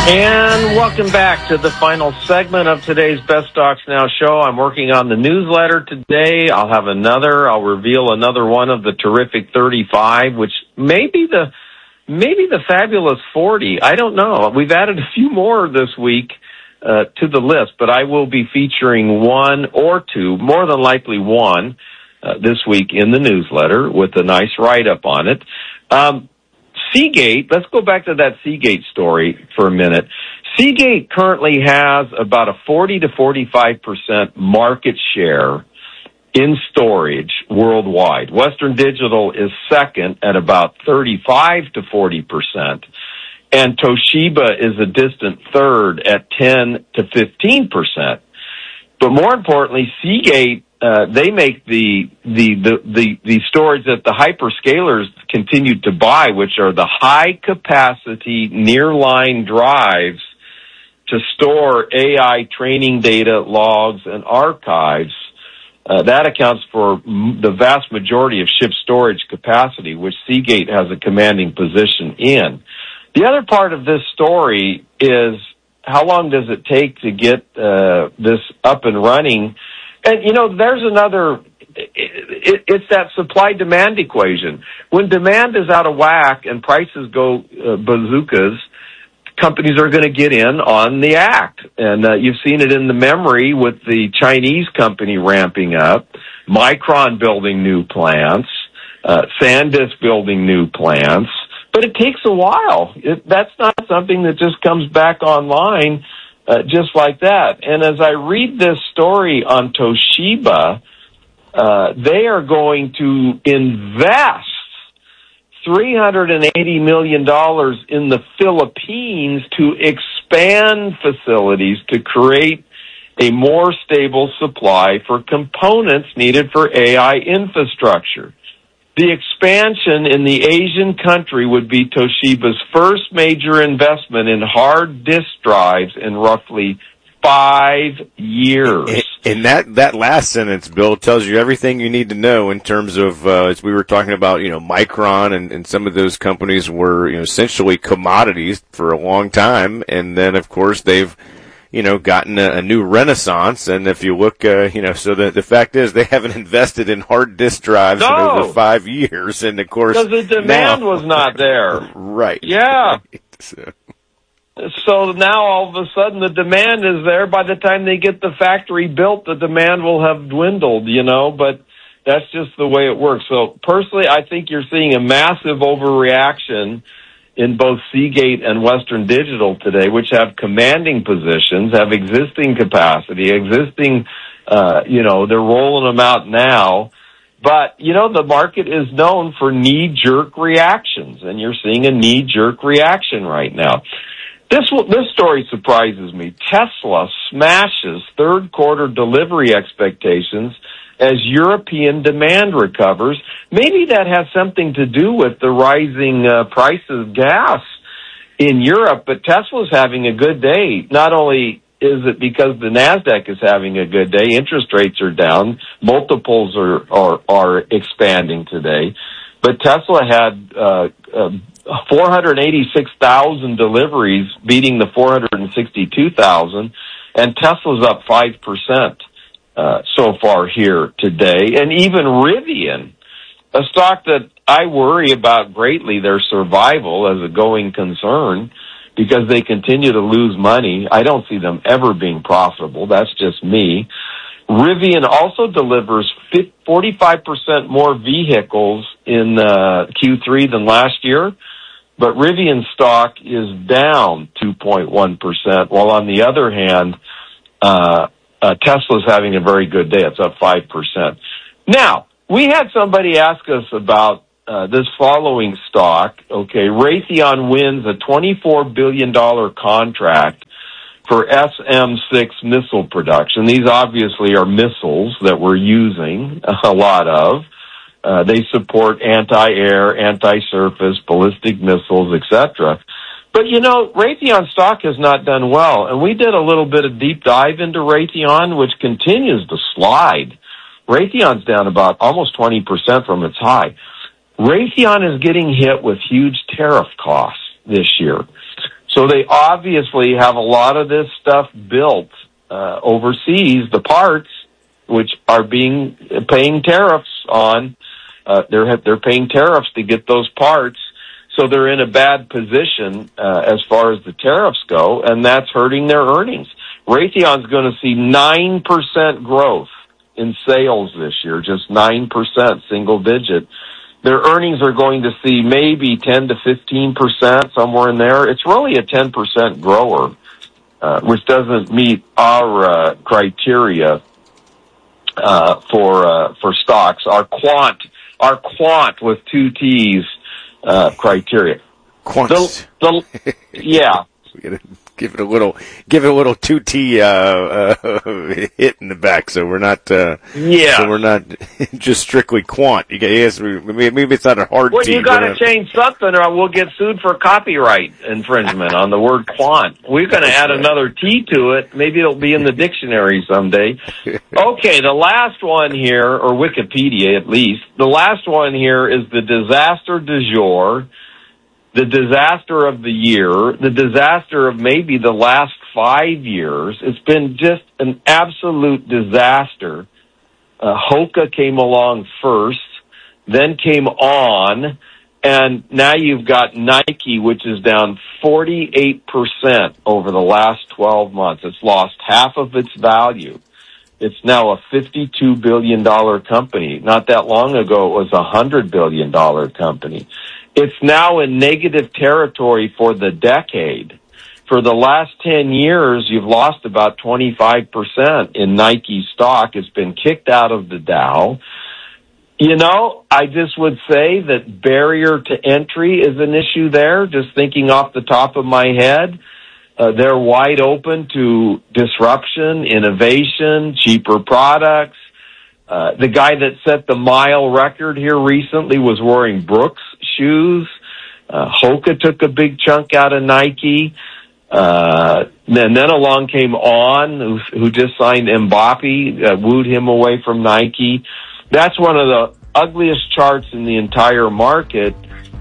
And welcome back to the final segment of today's Best Stocks Now show. I'm working on the newsletter today. I'll reveal another one of the terrific 35, which may be the fabulous 40. I don't know. We've added a few more this week to the list, but I will be featuring one or two, more than likely one, this week in the newsletter with a nice write-up on it. Seagate, let's go back to that Seagate story for a minute. Seagate currently has about a 40 to 45% market share in storage worldwide. Western Digital is second at about 35 to 40%, and Toshiba is a distant third at 10 to 15%. But more importantly, Seagate, they make the storage that the hyperscalers continue to buy, which are the high capacity nearline drives to store AI training data, logs, and archives. That accounts for the vast majority of shipped storage capacity, which Seagate has a commanding position in. The other part of this story is how long does it take to get this up and running? And, there's another, it's that supply-demand equation. When demand is out of whack and prices go bazookas, companies are going to get in on the act. And you've seen it in the memory with the Chinese company ramping up, Micron building new plants, SanDisk building new plants. But it takes a while. That's not something that just comes back online just like that. And as I read this story on Toshiba, they are going to invest $380 million in the Philippines to expand facilities to create a more stable supply for components needed for AI infrastructure. The expansion in the Asian country would be Toshiba's first major investment in hard disk drives in roughly 5 years. And that last sentence, Bill, tells you everything you need to know in terms of, as we were talking about, Micron and some of those companies were, essentially commodities for a long time. And then, of course, they've, gotten a new renaissance. And if you look, so the fact is they haven't invested in hard disk drives in over 5 years. And of course, because the demand was not there. Right. Yeah. Right. So now all of a sudden the demand is there. By the time they get the factory built, the demand will have dwindled, but that's just the way it works. So personally, I think you're seeing a massive overreaction in both Seagate and Western Digital today, which have commanding positions, have existing capacity, they're rolling them out now. But, the market is known for knee-jerk reactions, and you're seeing a knee-jerk reaction right now. This story surprises me. Tesla smashes third quarter delivery expectations as European demand recovers. Maybe that has something to do with the rising price of gas in Europe, but Tesla's having a good day. Not only is it because the NASDAQ is having a good day, interest rates are down, multiples are expanding today, but Tesla had 486,000 deliveries, beating the 462,000, and Tesla's up 5% so far here today. And even Rivian, a stock that I worry about greatly, their survival as a going concern, because they continue to lose money. I don't see them ever being profitable. That's just me. Rivian also delivers 45% more vehicles in Q3 than last year, but Rivian stock is down 2.1%, while on the other hand, Tesla's having a very good day. It's up 5%. Now, we had somebody ask us about this following stock. Okay, Raytheon wins a $24 billion contract for SM-6 missile production. These obviously are missiles that we're using a lot of. They support anti-air, anti-surface, ballistic missiles, etc. But, Raytheon stock has not done well. And we did a little bit of deep dive into Raytheon, which continues to slide. Raytheon's down about almost 20% from its high. Raytheon is getting hit with huge tariff costs this year. So they obviously have a lot of this stuff built overseas, the parts, which are paying tariffs on. They're paying tariffs to get those parts. So they're in a bad position as far as the tariffs go, and that's hurting their earnings. Raytheon's going to see 9% growth in sales this year, just 9%, single digit. Their earnings are going to see maybe 10 to 15%, somewhere in there. It's really a 10% grower, which doesn't meet our criteria for stocks. Our quant with two T's criteria. Quant. Yeah. We gotta give it a little 2T hit in the back, so we're not so we're not just strictly quant. Yes, maybe it's not a hard T. Well, you got to change something, or we'll get sued for copyright infringement on the word quant. We're going to add another T to it. Maybe it'll be in the dictionary someday. Okay, the last one here, or Wikipedia at least. The last one here is the disaster du jour. The disaster of the year, the disaster of maybe the last 5 years. It's been just an absolute disaster. Hoka came along first, then came On, and now you've got Nike, which is down 48% over the last 12 months. It's lost half of its value. It's now a $52 billion company. Not that long ago, it was a $100 billion company. It's now in negative territory for the decade. For the last 10 years, you've lost about 25% in Nike stock. It's been kicked out of the Dow. You know, I just would say that barrier to entry is an issue there, just thinking off the top of my head. They're wide open to disruption, innovation, cheaper products. The guy that set the mile record here recently was wearing Brooks shoes. Hoka took a big chunk out of Nike. Then along came On, who just signed Mbappe, wooed him away from Nike. That's one of the ugliest charts in the entire market.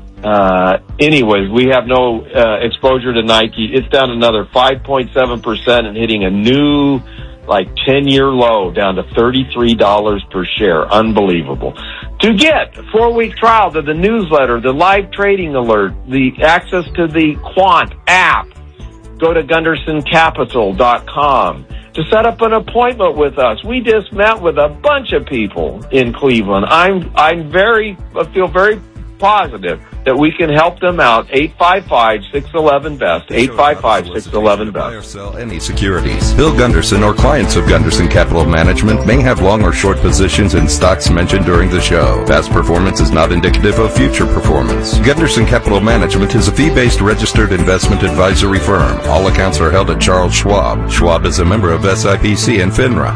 Anyways, we have no exposure to Nike. It's down another 5.7% and hitting a new 10-year low, down to $33 per share. Unbelievable. To get a 4-week trial to the newsletter, the live trading alert, the access to the Quant app, go to GundersonCapital.com to set up an appointment with us. We just met with a bunch of people in Cleveland. I feel very positive that we can help them out. 855-611-BEST. 855-611-BEST. Buy or sell any securities. Bill Gunderson or clients of Gunderson Capital Management may have long or short positions in stocks mentioned during the show. Past performance is not indicative of future performance. Gunderson Capital Management is a fee-based registered investment advisory firm. All accounts are held at Charles Schwab. Schwab is a member of SIPC and FINRA.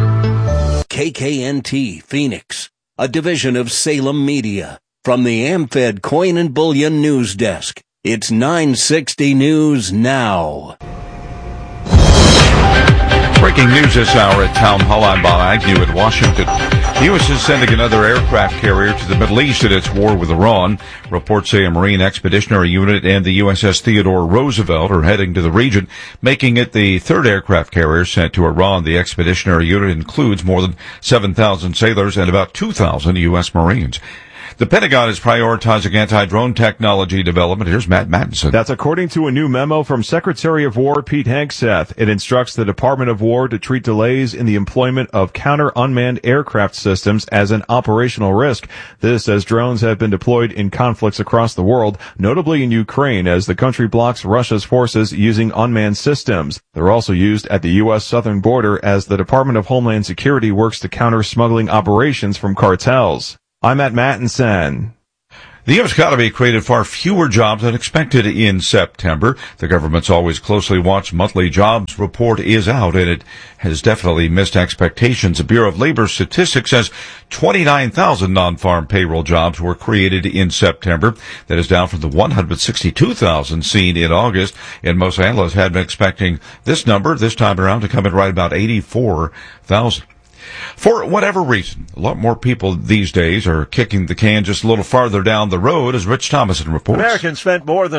KKNT Phoenix, a division of Salem Media. From the AmFed Coin and Bullion News Desk, it's 960 News Now. Breaking news this hour at Town Hall. I'm Bob Agnew in Washington. The U.S. is sending another aircraft carrier to the Middle East in its war with Iran. Reports say a Marine Expeditionary Unit and the USS Theodore Roosevelt are heading to the region, making it the third aircraft carrier sent to Iran. The Expeditionary Unit includes more than 7,000 sailors and about 2,000 U.S. Marines. The Pentagon is prioritizing anti-drone technology development. Here's Matt Mattinson. That's according to a new memo from Secretary of War Pete Hegseth. It instructs the Department of War to treat delays in the employment of counter-unmanned aircraft systems as an operational risk. This as drones have been deployed in conflicts across the world, notably in Ukraine, as the country blocks Russia's forces using unmanned systems. They're also used at the U.S. southern border as the Department of Homeland Security works to counter smuggling operations from cartels. I'm Matt Mattinson. The U.S. economy created far fewer jobs than expected in September. The government's always closely watched monthly jobs report is out, and it has definitely missed expectations. The Bureau of Labor Statistics says 29,000 non-farm payroll jobs were created in September. That is down from the 162,000 seen in August, and most analysts had been expecting this number this time around to come in right about 84,000. For whatever reason, a lot more people these days are kicking the can just a little farther down the road, as Rich Thomason reports. Americans spent more than